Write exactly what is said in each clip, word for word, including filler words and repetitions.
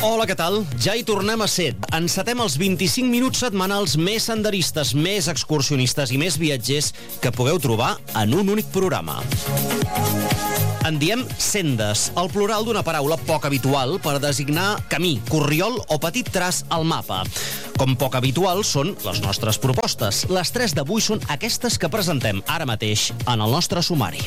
Hola, què tal? Ja hi tornem a ser. Encetem els vint-i-cinc minuts setmanals més senderistes, més excursionistes i més viatgers que pugueu trobar en un únic programa. En diem sendes, el plural d'una paraula poc habitual per designar camí, corriol o petit traç al mapa. Com poc habitual són les nostres propostes. Les tres d'avui són aquestes que presentem ara mateix en el nostre sumari.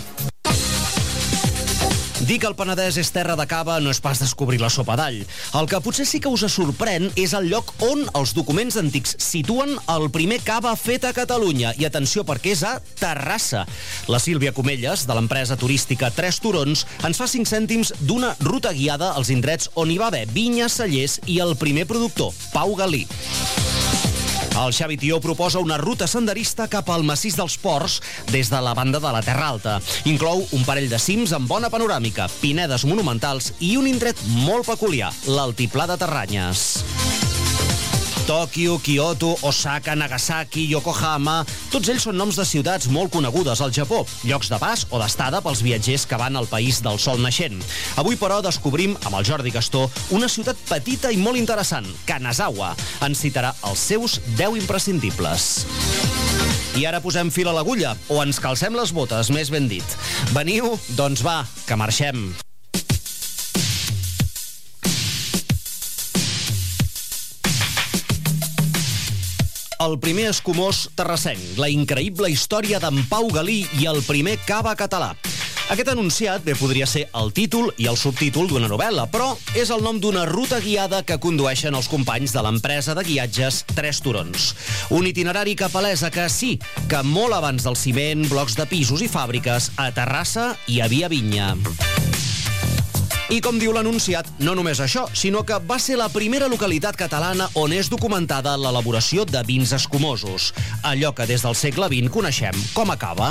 Dir que el Penedès és terra de cava no és pas descobrir la sopa d'all. El que potser sí que us sorprèn és el lloc on els documents antics situen el primer cava fet a Catalunya. I atenció, perquè és a Terrassa. La Sílvia Comelles, de l'empresa turística Tres Turons, ens fa cinc cèntims d'una ruta guiada als indrets on hi va haver vinyes, cellers i el primer productor, Pau Galí. El Xavi Tió proposa una ruta senderista cap al massís dels Ports des de la banda de la Terra Alta. Inclou un parell de cims amb bona panoràmica, pinedes monumentals i un indret molt peculiar, l'Altiplà de Terranyes. Tòquio, Kyoto, Osaka, Nagasaki, Yokohama... Tots ells són noms de ciutats molt conegudes al Japó, llocs de pas o d'estada pels viatgers que van al país del sol naixent. Avui, però, descobrim, amb el Jordi Castor, una ciutat petita i molt interessant, Kanazawa. Ens citarà els seus deu imprescindibles. I ara posem fil a l'agulla, o ens calcem les botes, més ben dit. Veniu? Doncs va, que marxem. El primer escumós terrassenc, la increïble història d'en Pau Galí i el primer cava català. Aquest enunciat bé podria ser el títol i el subtítol d'una novel·la, però és el nom d'una ruta guiada que condueixen els companys de l'empresa de guiatges Tres Turons. Un itinerari que palesa que sí, que molt abans del ciment, blocs de pisos i fàbriques, a Terrassa hi havia vinya. I com diu l'anunciat, no només això, sinó que va ser la primera localitat catalana on és documentada l'elaboració de vins escumosos, allò que des del segle vint coneixem com a cava.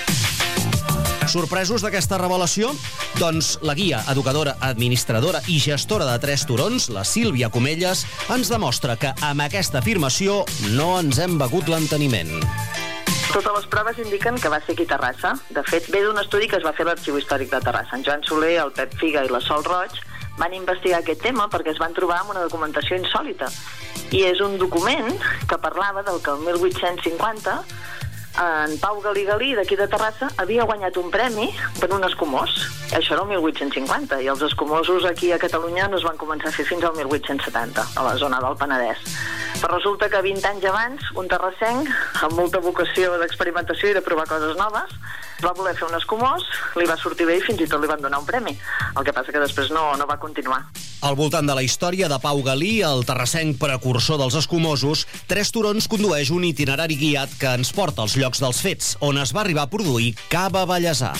Sorpresos d'aquesta revelació? Doncs la guia, educadora, administradora i gestora de Tres Turons, la Sílvia Comelles, ens demostra que amb aquesta afirmació no ens hem begut l'enteniment. Totes les proves indiquen que va ser aquí a Terrassa. De fet, ve d'un estudi que es va fer a l'Arxiu Històric de Terrassa. En Joan Soler, el Pep Figa i la Sol Roig van investigar aquest tema perquè es van trobar amb una documentació insòlita. I és un document que parlava del que el mil vuit-cents cinquanta en Pau Galí Galí, d'aquí de Terrassa, havia guanyat un premi per un escumós. Això era el mil vuit-cents cinquanta, i els escumosos aquí a Catalunya no es van començar a fer fins al mil vuit-cents setanta, a la zona del Penedès. Però resulta que vint anys abans, un terrassenc, amb molta vocació d'experimentació i de provar coses noves, va voler fer un escumós, li va sortir bé i fins i tot li van donar un premi. El que passa que després no, no va continuar. Al voltant de la història de Pau Galí, el terrassenc precursor dels escumosos, Tres Turons condueix un itinerari guiat que ens porta als llocs dels fets, on es va arribar a produir cava ballesà.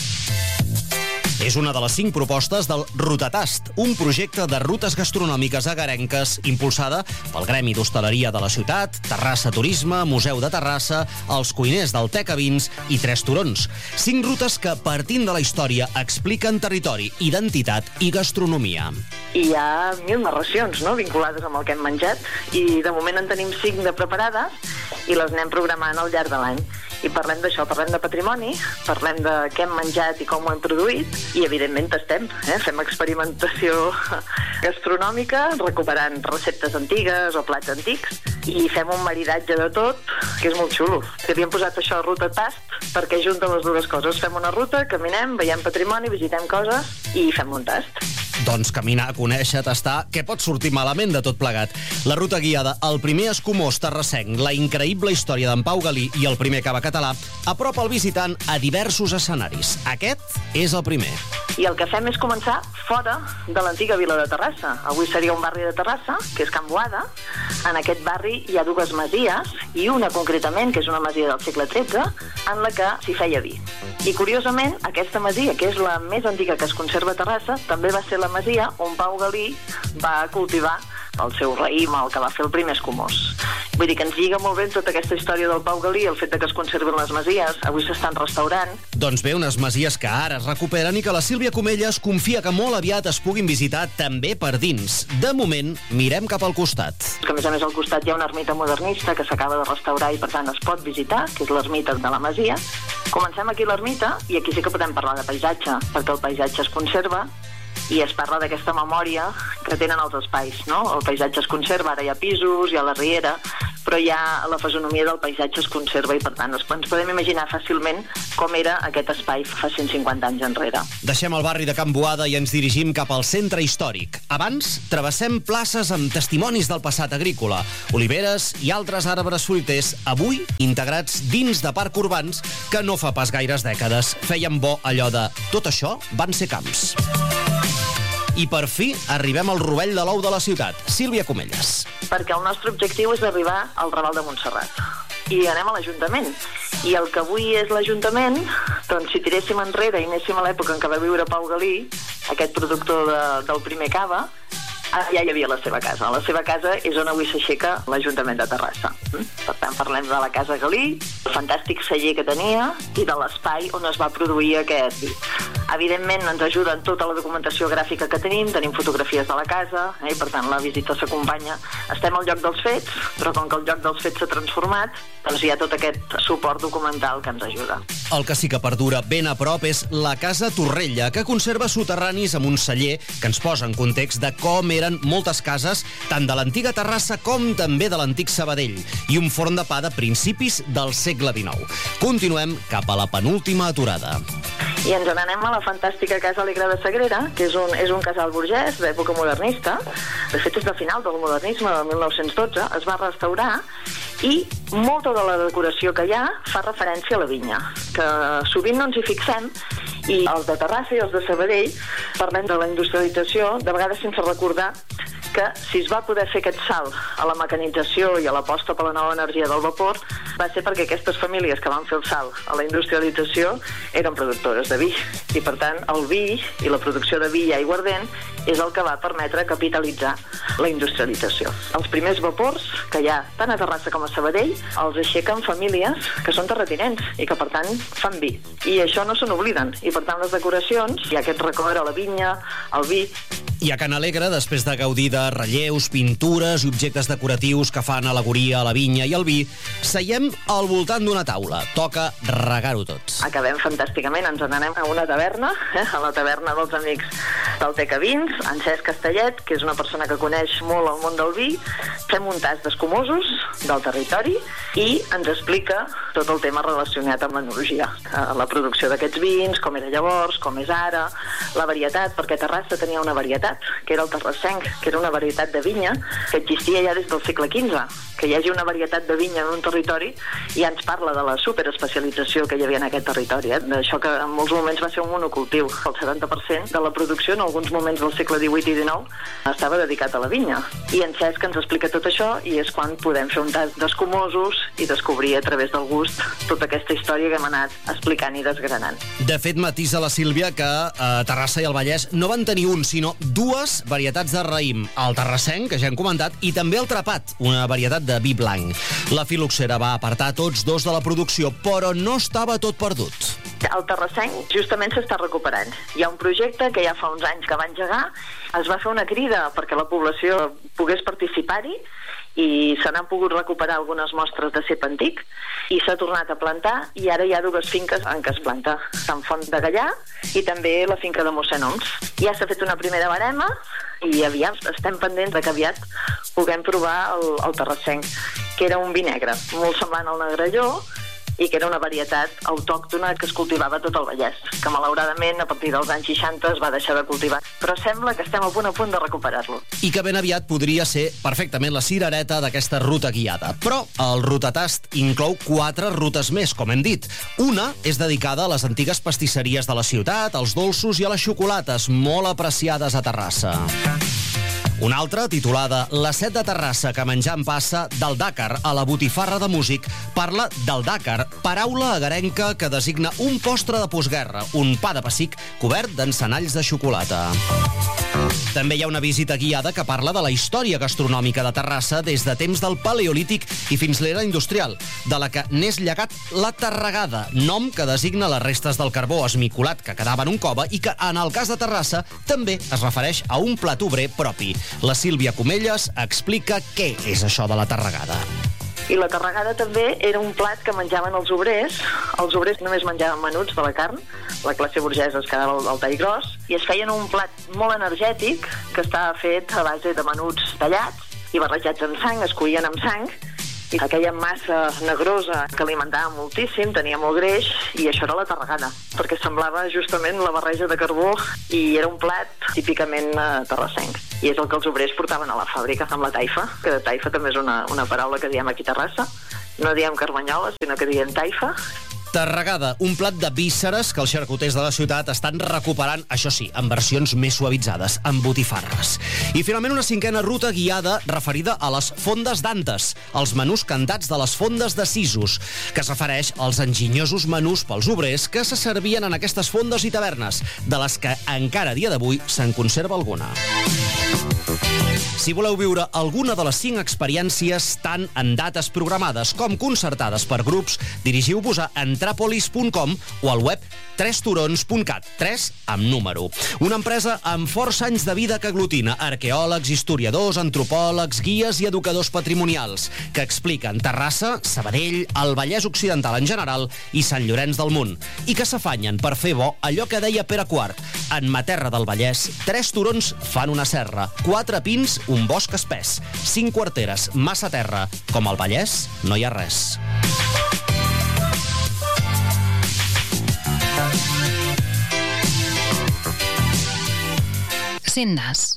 És una de les cinc propostes del Rutatast, un projecte de rutes gastronòmiques agarenques impulsada pel Gremi d'Hostaleria de la ciutat, Terrassa Turisme, Museu de Terrassa, els cuiners del Teca Vins i Tres Turons. Cinc rutes que, partint de la història, expliquen territori, identitat i gastronomia. I hi ha mil narracions, no?, vinculades amb el que hem menjat, i de moment en tenim cinc de preparades i les anem programant al llarg de l'any. I parlem d'això, parlem de patrimoni, parlem de què hem menjat i com ho hem produït, i evidentment tastem, eh? Fem experimentació gastronòmica, recuperant receptes antigues o plats antics, i fem un maridatge de tot, que és molt xulo. Havíem posat això a Ruta Tast, perquè junta les dues coses. Fem una ruta, caminem, veiem patrimoni, visitem coses i fem un tast. Doncs caminar, conèixer, tastar, què pot sortir malament de tot plegat? La ruta guiada, el primer escumós terrassenc, la increïble història d'en Pau Galí i el primer cava català, apropa el visitant a diversos escenaris. Aquest és el primer. I el que fem és començar fora de l'antiga vila de Terrassa. Avui seria un barri de Terrassa, que és Can Boada. En aquest barri hi ha dues masies, i una concretament, que és una masia del segle tretze, en la que s'hi feia vi. I curiosament, aquesta masia, que és la més antiga que es conserva a Terrassa, també va ser la masia on Pau Galí va cultivar el seu raïm, el que va fer el primer escumós. Vull dir que ens lliga molt bé tota aquesta història del Pau Galí, el fet de que es conserven les masies, avui s'estan restaurant. Doncs bé, unes masies que ara es recuperen i que la Sílvia Comelles confia que molt aviat es puguin visitar també per dins. De moment, mirem cap al costat. Que a més a més al costat hi ha una ermita modernista que s'acaba de restaurar i per tant es pot visitar, que és l'ermita de la masia. Comencem aquí l'ermita i aquí sí que podem parlar de paisatge, perquè el paisatge es conserva i es parla d'aquesta memòria que tenen els espais, no? El paisatge es conserva, ara hi ha pisos, hi ha la riera, però ja la fisonomia del paisatge es conserva i, per tant, ens podem imaginar fàcilment com era aquest espai fa cent cinquanta anys enrere. Deixem el barri de Can Boada i ens dirigim cap al centre històric. Abans, travessem places amb testimonis del passat agrícola, oliveres i altres arbres fruiters, avui integrats dins de parcs urbans que no fa pas gaires dècades feien bo allò de tot això van ser camps. I per fi arribem al rovell de l'ou de la ciutat. Sílvia Comelles. Perquè el nostre objectiu és arribar al Raval de Montserrat. I anem a l'Ajuntament. I el que avui és l'Ajuntament, doncs si tiréssim enrere i anéssim a l'època en què va viure Pau Galí, aquest productor de, del primer cava, ja hi havia la seva casa. La seva casa és on avui s'aixeca l'Ajuntament de Terrassa. Per tant, parlem de la Casa Galí, el fantàstic celler que tenia i de l'espai on es va produir aquest vi. Evidentment, ens ajuda en tota la documentació gràfica que tenim, tenim fotografies de la casa, eh, i per tant la visita s'acompanya. Estem al lloc dels fets, però com que el lloc dels fets s'ha transformat, doncs hi ha tot aquest suport documental que ens ajuda. El que sí que perdura ben a prop és la Casa Torrella, que conserva soterranis amb un celler que ens posa en context de com eren moltes cases, tant de l'antiga Terrassa com també de l'antic Sabadell, i un forn de pa de principis del segle dinou. Continuem cap a la penúltima aturada. I ens n'anem a la fantàstica Casa Alegre de Sagrera, que és un, és un casal burgès d'època modernista. De fet, és de final del modernisme, del mil nou-cents dotze. Es va restaurar i molta de la decoració que hi ha fa referència a la vinya, que sovint no ens hi fixem, i els de Terrassa i els de Sabadell parlem de la industrialització, de vegades sense recordar que si es va poder fer aquest salt a la mecanització i a l'aposta per la nova energia del vapor va ser perquè aquestes famílies que van fer el salt a la industrialització eren productores de vi. I, per tant, el vi i la producció de vi i aiguardent és el que va permetre capitalitzar la industrialització. Els primers vapors que hi ha tant a Terrassa com a Sabadell els aixequen famílies que són terratinents i que, per tant, fan vi. I això no se n'obliden. I, per tant, les decoracions, hi ha aquest record a la vinya, al vi. I a Can Alegre, després de gaudir de relleus, pintures i objectes decoratius que fan al·legoria a la vinya i al vi, seiem al voltant d'una taula. Toca regar-ho tot. Acabem fantàsticament, ens n'anem a una taverna, eh? a la taverna dels amics del Tecavins, en Cesc Castellet, que és una persona que coneix molt el món del vi. Fem un tast d'escumosos del territori i ens explica tot el tema relacionat amb l'enologia. La producció d'aquests vins, com era llavors, com és ara, la varietat, perquè Terrassa tenia una varietat, que era el terrassenc, que era una varietat de vinya que existia ja des del segle quinze. Que hi hagi una varietat de vinya en un territori ja ens parla de la superespecialització que hi havia en aquest territori, eh? D'això que en molts moments va ser un monocultiu. El setanta per cent de la producció en alguns moments del segle divuit i dinou estava dedicat a la vinya. I en Cesc ens explica tot això i és quan podem fer un tast d'escumosos i descobrir a través del gust tota aquesta història que hem anat explicant i desgranant. De fet, matisa la Sílvia que a Terrassa i el Vallès no van tenir un, sinó dues varietats de raïm. El terrassenc, que ja hem comentat, i també el trapat, una varietat de vi blanc. La filoxera va apartar tots dos de la producció, però no estava tot perdut. El terrassenc justament s'està recuperant. Hi ha un projecte que ja fa uns anys que va engegar, es va fer una crida perquè la població pogués participar-hi i se n'han pogut recuperar algunes mostres de cep antic i s'ha tornat a plantar i ara hi ha dues finques en què es planta, Sant Font de Gallà i també la finca de mossèn Oms. Ja s'ha fet una primera barema i aviam estem pendents de que aviat puguem provar el, el terrassenc, que era un vi negre, molt semblant al Negrelló, i que era una varietat autòctona que es cultivava a tot el Vallès, que malauradament a partir dels anys seixanta es va deixar de cultivar. Però sembla que estem a punt a punt de recuperar-lo. I que ben aviat podria ser perfectament la cirereta d'aquesta ruta guiada. Però el rutatast inclou quatre rutes més, com hem dit. Una és dedicada a les antigues pastisseries de la ciutat, als dolços i a les xocolates, molt apreciades a Terrassa. Una altra, titulada La set de Terrassa que menjant passa, del Dàcar a la botifarra de músic, parla del Dàcar, paraula agarenca que designa un postre de postguerra, un pa de pessic cobert d'encenalls de xocolata. També hi ha una visita guiada que parla de la història gastronòmica de Terrassa des de temps del Paleolític i fins l'era industrial, de la que n'és llegat la Terregada, nom que designa les restes del carbó esmicolat que quedava en un cove i que, en el cas de Terrassa, també es refereix a un plat obrer propi. La Sílvia Comelles explica què és això de la Terregada. I la tarragada també era un plat que menjaven els obrers. Els obrers només menjaven menuts de la carn, la classe burgesa es quedava al tall gros, i es feien un plat molt energètic que estava fet a base de menuts tallats i barrejats amb sang, es cuïen amb sang, i aquella massa negrosa que alimentava moltíssim, tenia molt greix, i això era la tarragada, perquè semblava justament la barreja de carbó i era un plat típicament uh, terrassenc. I és el que els obrers portaven a la fàbrica amb la taifa, que taifa també és una, una paraula que diem aquí a Terrassa. No diem carmanyola, sinó que diem taifa. Tarragada, un plat de vísceres que els xarcuters de la ciutat estan recuperant, això sí, en versions més suavitzades, amb botifarres. I finalment una cinquena ruta guiada referida a les fondes d'Antes, els menús cantats de les fondes de Sisos, que es refereix als enginyosos menús pels obrers que se servien en aquestes fondes i tavernes, de les que encara a dia d'avui se'n conserva alguna. Si voleu viure alguna de les cinc experiències tant en dates programades com concertades per grups, dirigiu-vos a entrapolis punt com o al web tres turons punt cat, tres amb número. Una empresa amb força anys de vida que aglutina arqueòlegs, historiadors, antropòlegs, guies i educadors patrimonials, que expliquen Terrassa, Sabadell, el Vallès Occidental en general i Sant Llorenç del Munt, i que s'afanyen per fer bo allò que deia Pere quart. En ma terra del Vallès, tres turons fan una serra, quatre pins, un bosc espès, cinc quarteres, massa terra. Com al Vallès, no hi ha res. Sendes.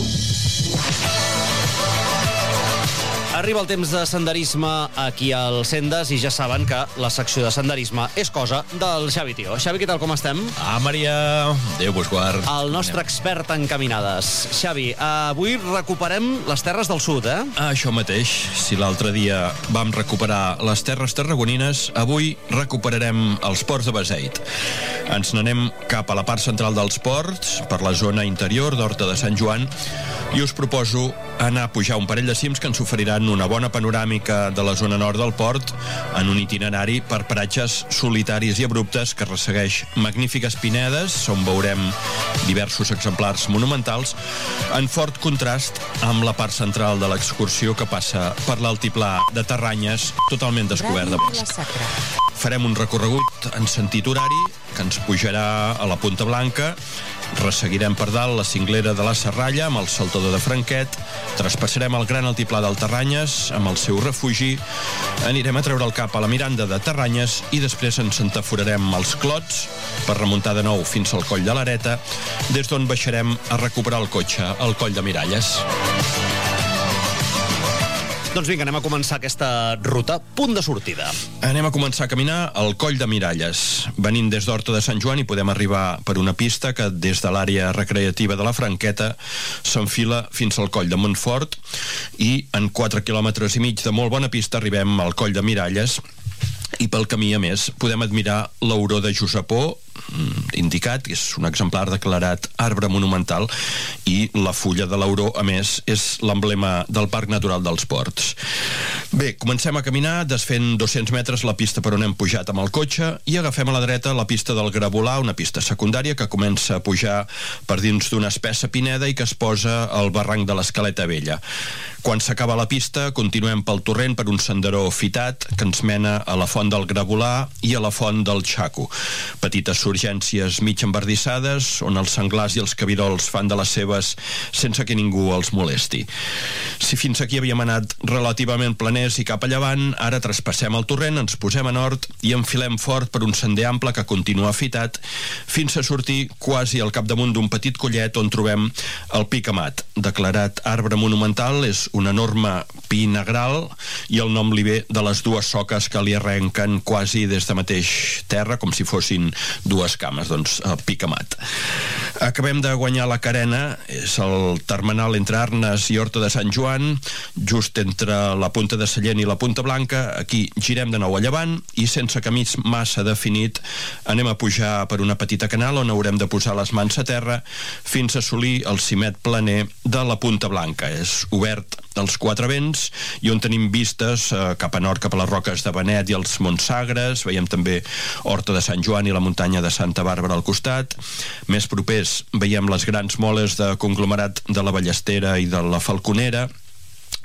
Arriba el temps de senderisme aquí al Sendes i ja saben que la secció de senderisme és cosa del Xavi Tió. Xavi, què tal, com estem? Ah, Maria, Déu vos guard. El nostre expert en caminades. Xavi, avui recuperem les terres del sud, eh? Això mateix. Si l'altre dia vam recuperar les terres tarragonines, avui recuperarem els ports de Beseit. Ens n'anem cap a la part central dels ports, per la zona interior d'Horta de Sant Joan, i us proposo anar a pujar un parell de cims que ens oferiran una bona panoràmica de la zona nord del port en un itinerari per paratges solitaris i abruptes que ressegueix magnífiques pinedes, on veurem diversos exemplars monumentals, en fort contrast amb la part central de l'excursió que passa per l'altiplà de Terranyes, totalment descobert de bosc. Farem un recorregut en sentit horari que ens pujarà a la Punta Blanca, resseguirem per dalt la cinglera de la Serralla amb el saltador de Franquet, traspassarem el gran altiplà del Terranyes amb el seu refugi, anirem a treure el cap a la Miranda de Terranyes i després ens entaforarem als Clots per remuntar de nou fins al Coll de l'Areta, des d'on baixarem a recuperar el cotxe al Coll de Miralles. Doncs vinga, anem a començar aquesta ruta. Punt de sortida. Anem a començar a caminar al Coll de Miralles. Venint des d'Horta de Sant Joan i podem arribar per una pista que des de l'àrea recreativa de la Franqueta s'enfila fins al Coll de Montfort i en quatre quilòmetres i mig de molt bona pista arribem al Coll de Miralles i pel camí, a més, podem admirar l'auró de Josepó, indicat, que és un exemplar declarat arbre monumental, i la fulla de l'auró, a més, és l'emblema del Parc Natural dels Ports. Bé, comencem a caminar, desfent dos-cents metres la pista per on hem pujat amb el cotxe i agafem a la dreta la pista del Gravolà, una pista secundària que comença a pujar per dins d'una espessa pineda i que es posa al barranc de l'Escaleta Vella. Quan s'acaba la pista, continuem pel torrent per un senderó fitat que ens mena a la font del Gravolà i a la font del Xaco. Petites surgències mig embardissades on els senglars i els cabirols fan de les seves sense que ningú els molesti. Si fins aquí havíem anat relativament planers i cap a llevant, ara traspassem el torrent, ens posem a nord i enfilem fort per un sender ample que continua fitat fins a sortir quasi al capdamunt d'un petit collet on trobem el Pic Amat. Declarat arbre monumental, és un enorme pi negral i el nom li ve de les dues soques que li arrenquen quasi des de mateix terra, com si fossin dues cames, doncs el Pic Amat. Acabem de guanyar la carena, és el termenal entre Arnes i Horta de Sant Joan, just entre la Punta de Sallent i la Punta Blanca. Aquí girem de nou a llevant i sense camí massa definit anem a pujar per una petita canal on haurem de posar les mans a terra fins a assolir el cimet planer de la Punta Blanca. És obert als quatre vents i on tenim vistes eh, cap a nord, cap a les roques de Benet i els Monts Sagres. Veiem també Horta de Sant Joan i la muntanya de Santa Bàrbara al costat. Més propers veiem les grans moles de conglomerat de la Ballestera i de la Falconera.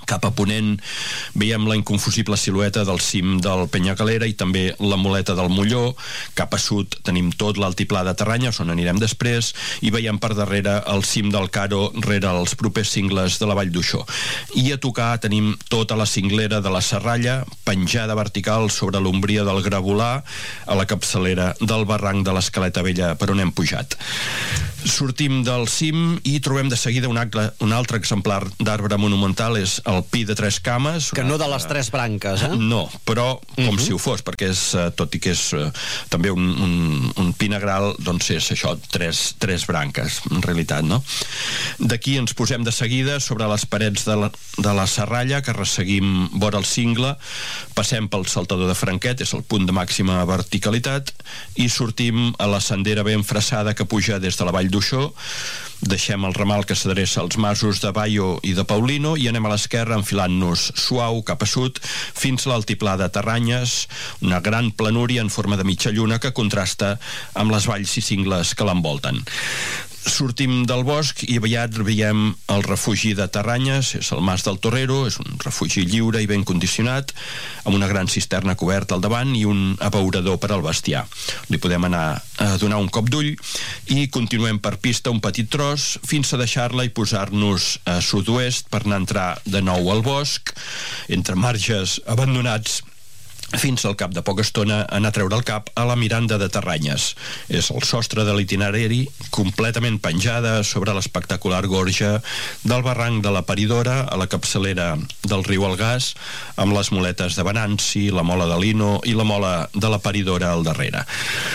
Cap a ponent veiem la inconfusible silueta del cim del Penyacalera i també la Moleta del Molló. Cap a sud tenim tot l'altiplà de Terranyes, on anirem després, i veiem per darrere el cim del Caro rere els propers cingles de la Vall d'Uixó. I a tocar tenim tota la cinglera de la Serralla, penjada vertical sobre l'ombria del Gravolà, a la capçalera del barranc de l'Escaleta Vella per on hem pujat. Sortim del cim i trobem de seguida un, altre, un altre exemplar d'arbre monumental, és el Pi de Tres Cames. Que no de les tres branques, eh? No, però com uh-huh. si ho fos, perquè és, tot i que és uh, també un, un, un pi negral, doncs és això, tres, tres branques, en realitat, no? D'aquí ens posem de seguida sobre les parets de la, de la Serralla, que resseguim vora el cingle, passem pel saltador de Franquet, és el punt de màxima verticalitat, i sortim a la sendera ben fressada que puja des de la Vall d'Uixó, deixem el ramal que s'adreça als masos de Baio i de Paulino i anem a l'esquerra enfilant-nos suau cap a sud fins a l'altiplà de Terranyes, una gran planúria en forma de mitja lluna que contrasta amb les valls i cingles que l'envolten. Sortim del bosc i aviat veiem el refugi de Terranyes, és el Mas del Torrero, és un refugi lliure i ben condicionat, amb una gran cisterna coberta al davant i un abeurador per al bestiar. Li podem anar a donar un cop d'ull i continuem per pista un petit tros fins a deixar-la i posar-nos a sud-oest per anar a entrar de nou al bosc, entre marges abandonats, fins al cap de poca estona anar a treure el cap a la Miranda de Terranyes. És el sostre de l'itinerari, completament penjada sobre l'espectacular gorja del barranc de la Paridora a la capçalera del riu Algàs, amb les moletes de Venanci, la mola de Lino i la mola de la Paridora al darrere.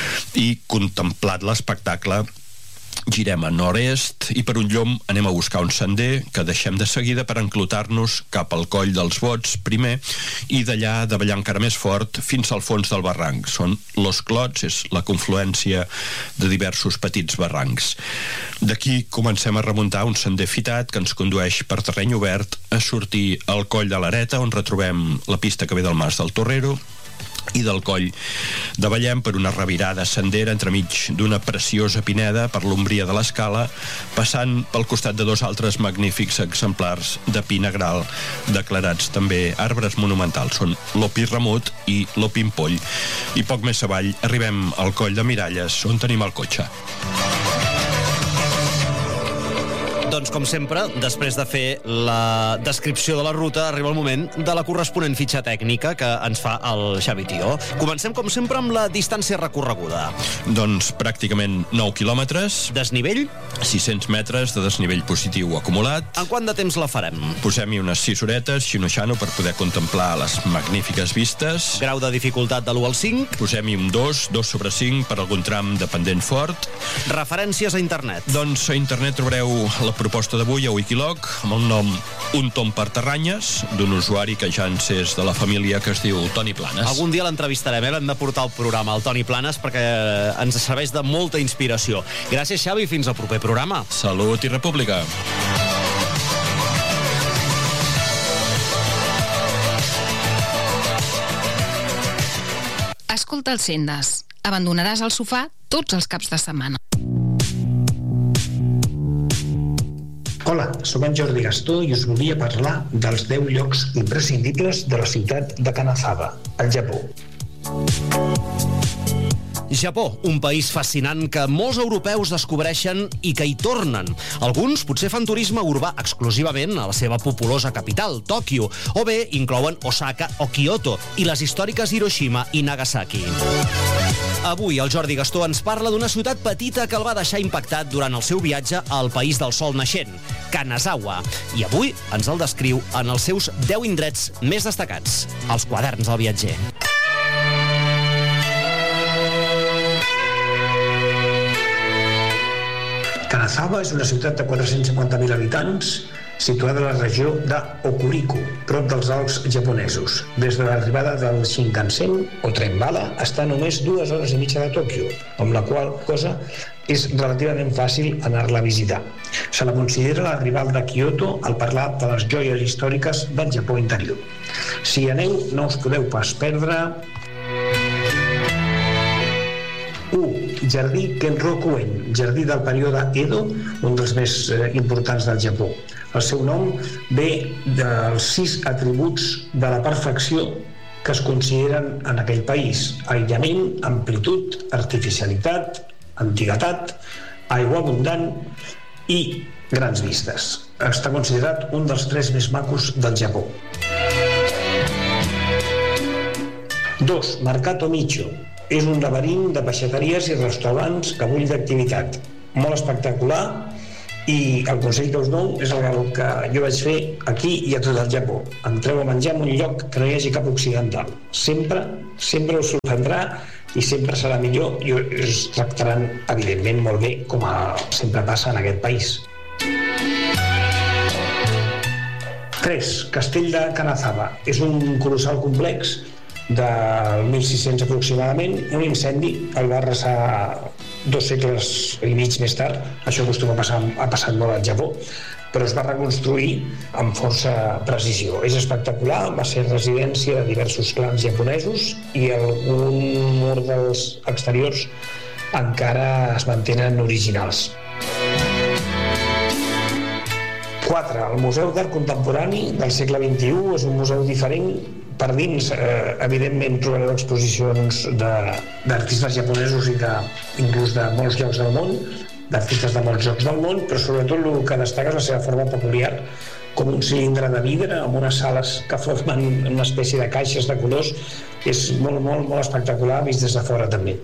I contemplat l'espectacle, girem a nord-est i per un llom anem a buscar un sender que deixem de seguida per enclotar-nos cap al coll dels Bots primer i d'allà davallar encara més fort fins al fons del barranc. Són Los Clots, és la confluència de diversos petits barrancs. D'aquí comencem a remuntar un sender fitat que ens condueix per terreny obert a sortir al coll de l'Areta, on retrobem la pista que ve del Mas del Torrero, i del coll davallem per una revirada sendera entremig d'una preciosa pineda per l'ombria de l'escala, passant pel costat de dos altres magnífics exemplars de pi negral declarats també arbres monumentals. Són l'Opi Ramut i l'Opi Impoll. I poc més avall arribem al coll de Miralles, on tenim el cotxe. Doncs, com sempre, després de fer la descripció de la ruta, arriba el moment de la corresponent fitxa tècnica que ens fa el Xavi Tió. Comencem, com sempre, amb la distància recorreguda. Doncs pràcticament nou quilòmetres. Desnivell? sis-cents metres de desnivell positiu acumulat. En quant de temps la farem? Posem-hi unes sis horetes, xino-xano, per poder contemplar les magnífiques vistes. Grau de dificultat de l'u al cinc? Posem-hi un dos, dos sobre cinc, per algun tram de pendent fort. Referències a internet? Doncs a internet trobareu la proposta d'avui a Wikiloc, amb el nom Un tom per Terranyes, d'un usuari que ja ens és de la família, que es diu Toni Planes. Algun dia l'entrevistarem, eh? L'hem de portar al programa, el Toni Planes, perquè ens serveix de molta inspiració. Gràcies, Xavi, fins al proper programa. Salut i república. Escolta els Sendes. Abandonaràs el sofà tots els caps de setmana. Hola, soc en Jordi Gastó i us volia parlar dels deu llocs imprescindibles de la ciutat de Kanazawa, al Japó. Japó, un país fascinant que molts europeus descobreixen i que hi tornen. Alguns potser fan turisme urbà exclusivament a la seva populosa capital, Tòquio, o bé inclouen Osaka o Kyoto i les històriques Hiroshima i Nagasaki. Avui el Jordi Gastó ens parla d'una ciutat petita que el va deixar impactat durant el seu viatge al país del sol naixent, Kanazawa. I avui ens el descriu en els seus deu indrets més destacats, els quaderns del viatger. Kanazawa és una ciutat de quatre-cents cinquanta mil habitants situada a la regió de Hokuriku, prop dels Alps japonesos. Des de l'arribada del Shinkansen o tren bala està només dues hores i mitja de Tòquio, amb la qual cosa és relativament fàcil anar-la a visitar. Se la considera la rival de Kyoto al parlar de les joies històriques del Japó interior. Si aneu, no us podeu pas perdre u Jardí Kenrokuen, jardí del període Edo, un dels més importants del Japó. El seu nom ve dels sis atributs de la perfecció que es consideren en aquell país: aïllament, amplitud, artificialitat, antiguitat, aigua abundant i grans vistes. Està considerat un dels tres més macos del Japó. dos. Mercato Micho. És un laberint de peixateries i restaurants que bull d'activitat. Molt espectacular, i el consell que us dono és el que jo vaig fer aquí i a tot el Japó. Entreu a menjar en un lloc que no hi hagi cap occidental. Sempre, sempre us sorprendrà i sempre serà millor i us tractaran, evidentment, molt bé, com sempre passa en aquest país. tres. Castell de Kanazawa. És un colossal complex del mil sis-cents aproximadament. Un incendi el va arrasar dos segles i mig més tard. Això acostuma a passar, ha passat molt al Japó, però es va reconstruir amb força precisió. És espectacular, va ser residència de diversos clans japonesos i algun mur dels exteriors encara es mantenen originals. quatre. El Museu d'Art Contemporani del segle vint-i-u és un museu diferent. Per dins, eh, evidentment, trobareu exposicions d'artistes japonesos i de, inclús de molts llocs del món, d'artistes de molts llocs del món, però sobretot el que destaca és la seva forma peculiar, com un cilindre de vidre amb unes sales que formen una espècie de caixes de colors. És molt, molt, molt espectacular, vist des de fora també.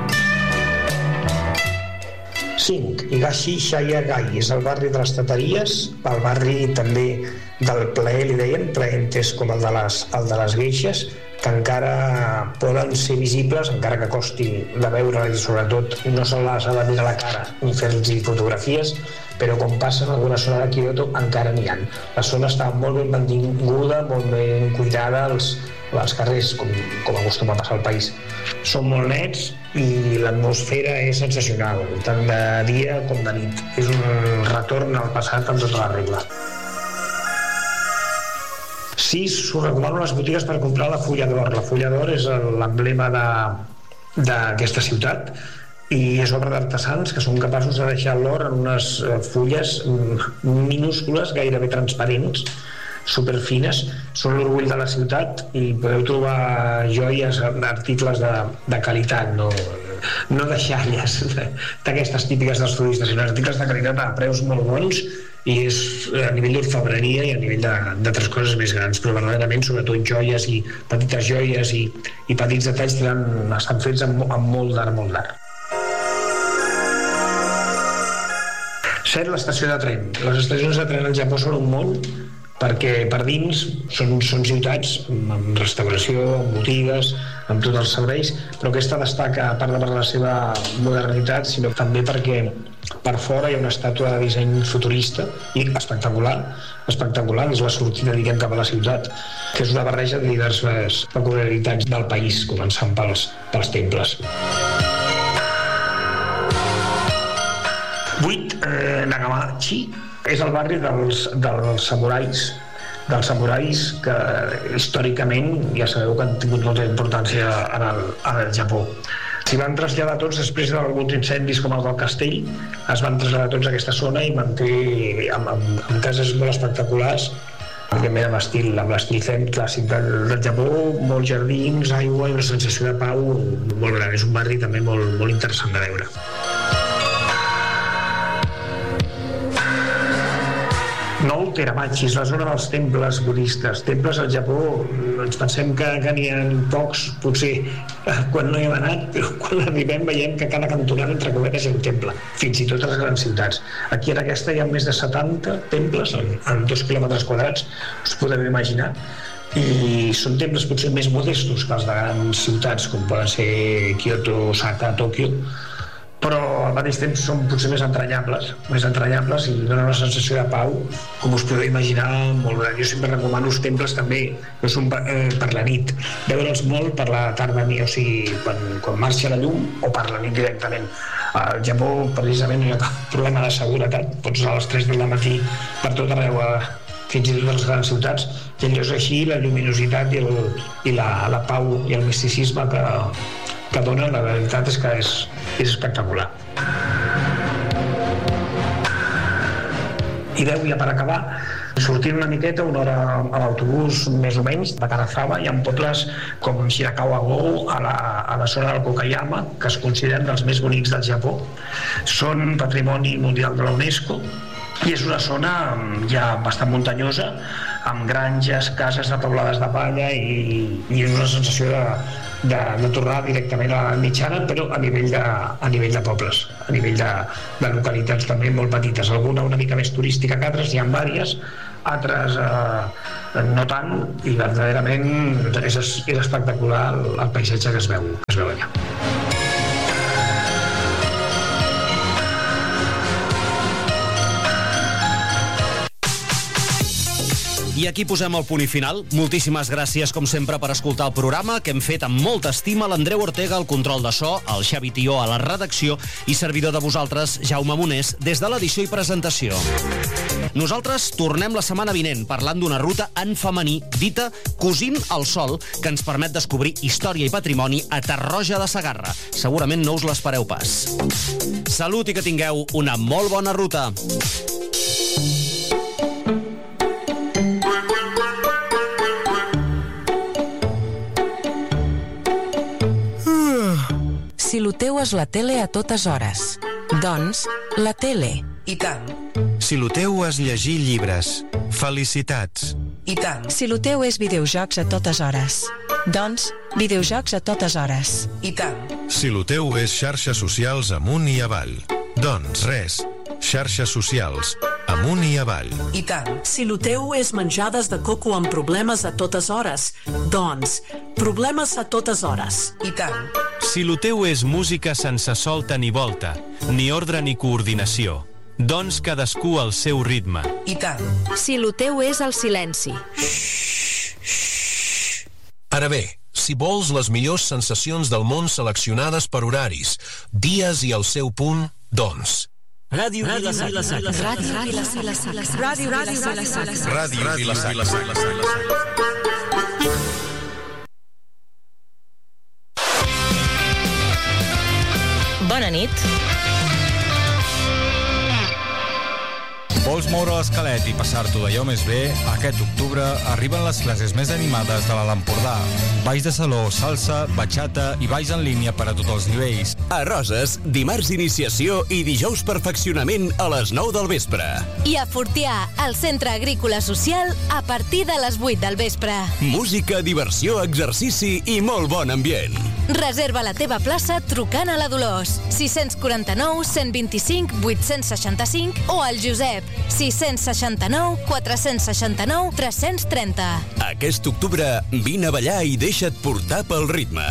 cinc. Higashi Shaya-gai és el barri de les tateries, el barri també del plaer, li deien, plaer entès com el de les, el de les geixes, que encara poden ser visibles, encara que costi de veure, i sobretot no se les ha de mirar la cara ni fer-los fotografies, però com passa en alguna zona de Kyoto encara n'hi ha. La zona està molt ben mantinguda, molt ben cuidada, els, els carrers, com, com acostuma a passar al país, són molt nets i l'atmosfera és sensacional, tant de dia com de nit. És un retorn al passat amb tota la regla. sis. Us recomano les botigues per comprar la fulla d'or. La fulla d'or és l'emblema d'aquesta ciutat i és obra d'artesans que són capaços de deixar l'or en unes fulles minúscules, gairebé transparents, superfines. Són l'orgull de la ciutat i podeu trobar joies, articles de, de qualitat, no, no deixalles d'aquestes típiques dels turistes, sinó articles de qualitat a preus molt bons, i és a nivell d'orfebreria i a nivell d'altres coses més grans, però verdaderament sobretot joies i petites joies i, i petits detalls que estan fets amb, amb molt d'art, molt d'art. set. L'estació de tren. Les estacions de tren al Japó són un món, perquè per dins són, són ciutats amb restauració, amb botigues, amb tots els serveis, però aquesta destaca a part de per la seva modernitat, sinó també perquè per fora hi ha una estàtua de disseny futurista i espectacular, espectacular, és la sortida, diguem, cap a la ciutat, que és una barreja de diverses peculiaritats del país, començant pels, pels temples. vuit. Eh, Nagamachi és el barri dels, dels samurais, dels samurais que històricament ja sabeu que han tingut molta importància en el, en el Japó. S'hi van traslladar tots després d'alguns incendis com el del castell, es van traslladar tots a aquesta zona i manté amb, amb, amb cases molt espectaculars, evidentment amb l'estil, amb l'estil zen clàssic del, del Japó, molts jardins, aigua i una sensació de pau molt gran. És un barri també molt, molt interessant de veure. nou. Teramachi és la zona dels temples budistes. Temples al Japó, ens pensem que, que n'hi ha pocs, potser quan no hi hem anat, però quan arribem veiem que cada cantonada, entre cometes, hi ha un temple, fins i tot a les grans ciutats. Aquí en aquesta hi ha més de setanta temples en, en dos quilòmetres quadrats, us podeu imaginar, i són temples potser més modestos que els de grans ciutats, com poden ser Kyoto, Osaka, Tòquio, però al mateix temps són potser més entranyables, més entranyables i donen una sensació de pau, com us podeu imaginar, molt gran. Jo sempre recomano els temples també, que són eh, per la nit, veure'ls molt per la tarda, o sigui, quan, quan marxa la llum o per la nit directament. Al Japó, precisament, no hi ha cap problema de seguretat, pots anar a les tres del matí per tot arreu, fins i tot a les grans ciutats, i allò és així, la lluminositat i, el, i la, la pau i el misticisme que, que donen, la veritat és que és és espectacular. I deu, ja per acabar, sortint una miqueta, una hora a l'autobús més o menys, de Kanazawa, hi ha pobles com Shirakawa-go, a la, a la zona del Kokayama, que es consideren dels més bonics del Japó. Són patrimoni mundial de la UNESCO i és una zona ja bastant muntanyosa, amb granges, cases de teulades de palla i, i és una sensació de, de, de tornar directament a la mitjana, però a nivell de, a nivell de pobles, a nivell de, de localitats també molt petites. Alguna una mica més turística que altres, hi ha diverses, altres eh, no tant, i verdaderament és, és espectacular el, el paisatge que es veu, que es veu allà. I aquí posem el punt i final. Moltíssimes gràcies, com sempre, per escoltar el programa, que hem fet amb molta estima l'Andreu Ortega al control de so, el Xavi Tió a la redacció i servidor de vosaltres, Jaume Monés, des de l'edició i presentació. Nosaltres tornem la setmana vinent parlant d'una ruta en femení dita Cosint el Sol, que ens permet descobrir història i patrimoni a Tarroja de Segarra. Segurament no us l'espereu pas. Salut i que tingueu una molt bona ruta. Si lo teu és la tele a totes hores, doncs la tele. I tant. Si lo teu és llegir llibres, felicitats. I tant. Si lo teu és videojocs a totes hores, doncs videojocs a totes hores. I tant. Si lo teu és xarxes socials amunt i avall, doncs res, xarxes socials amunt i avall. I tant. Si lo teu és menjades de coco amb problemes a totes hores, doncs problemes a totes hores. I tant. Si lo teu és música sense solta ni volta, ni ordre ni coordinació, doncs cadascú al seu ritme. I tant. Si lo teu és el silenci. Ara bé, si vols les millors sensacions del món seleccionades per horaris, dies i el seu punt, doncs... Ràdio Vila-Sacra. Ràdio Vila-Sacra. Ràdio Vila-Sacra. Ràdio Vila-Sacra. Bona nit. Vols moure l'esquelet i passar-t'ho d'allò més bé? Aquest octubre arriben les classes més animades de l'Alt Empordà. Balls de saló, salsa, bachata i balls en línia per a tots els nivells. A Roses, dimarts iniciació i dijous perfeccionament a les nou del vespre. I a Fortià, al Centre Agrícola Social, a partir de les vuit del vespre. Música, diversió, exercici i molt bon ambient. Reserva la teva plaça trucant a la Dolors, sis quatre nou, cent vint-i-cinc, vuit-cents seixanta-cinc o al Josep, sis seixanta-nou, quatre seixanta-nou, tres trenta. Aquest octubre, vine a ballar i deixa't portar pel ritme.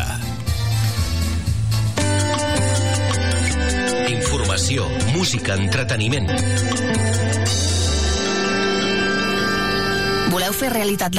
Informació, música, entreteniment. Voleu fer realitat